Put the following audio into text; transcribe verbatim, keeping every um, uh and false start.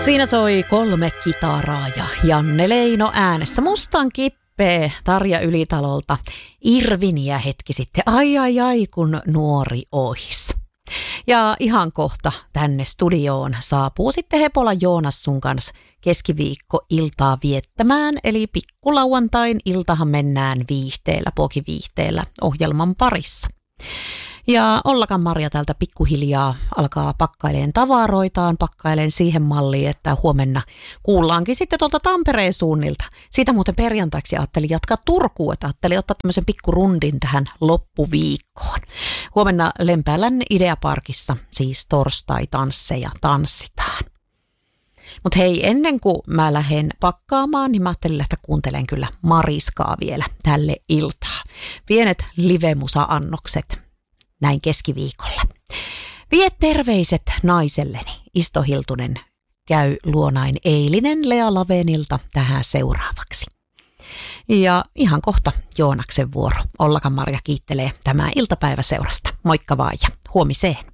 Siinä soi kolme kitaraa ja Janne Leino äänessä. Mustan kippee Tarja Ylitalolta Irviniä hetki sitten. Ai ai ai kun nuori ohis. Ja ihan kohta tänne studioon saapuu sitten Hepola Joonas sun kanssa keskiviikko-iltaa viettämään. Eli pikkulauantain iltahan mennään viihteellä, pokiviihteellä ohjelman parissa. Ja Ollakan Marja täältä pikkuhiljaa alkaa pakkaileen tavaroitaan, pakkaileen siihen malliin, että huomenna kuullaankin sitten tuolta Tampereen suunnilta. Siitä muuten perjantaiksi ajattelin jatkaa Turkuun, että ajattelin ottaa tämmöisen pikkurundin tähän loppuviikkoon. Huomenna Lempäälän Ideaparkissa siis torstai-tansseja tanssitaan. Mutta hei, ennen kuin mä lähden pakkaamaan, niin mä ajattelin, että kuuntelen kyllä Mariskaa vielä tälle iltaa. Pienet livemusa-annokset näin keskiviikolla. Vie terveiset naiselleni. Isto Hiltunen käy luonain eilinen Lea Lavenilta tähän seuraavaksi. Ja ihan kohta Joonaksen vuoro. Ollakan Marja kiittelee tämä iltapäiväseurasta. Moikka vaan ja huomiseen.